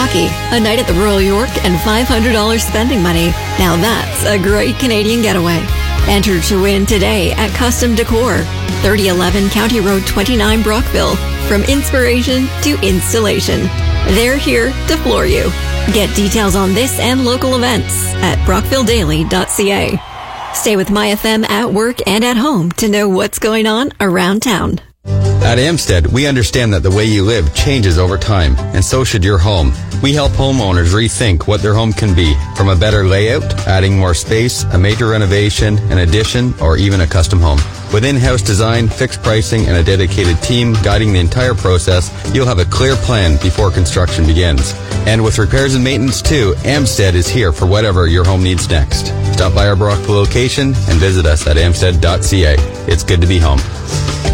hockey, a night at the Royal York, and $500 spending money. Now that's a great Canadian getaway. Enter to win today at Custom Decor, 3011 County Road 29, Brockville. From inspiration to installation, they're here to floor you. Get details on this and local events at brockvilledaily.ca. Stay with MyFM at work and at home to know what's going on around town. At Amstead, we understand that the way you live changes over time, and so should your home. We help homeowners rethink what their home can be, from a better layout, adding more space, a major renovation, an addition, or even a custom home. With in-house design, fixed pricing, and a dedicated team guiding the entire process, you'll have a clear plan before construction begins. And with repairs and maintenance too, Amstead is here for whatever your home needs next. Stop by our Brockville location and visit us at amstead.ca. It's good to be home.